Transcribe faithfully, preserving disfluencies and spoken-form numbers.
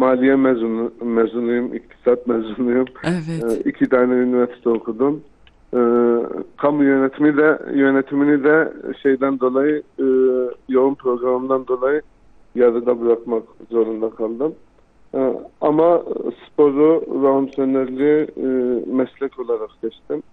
maliye mezunu, mezunuyum, iktisat mezunuyum. Evet. E, iki tane üniversite okudum. E, kamu yönetimi de yönetimini de şeyden dolayı e, yoğun programdan dolayı yarıda bırakmak zorunda kaldım. E, ama sporu ve antrenörlüğü e, meslek olarak seçtim.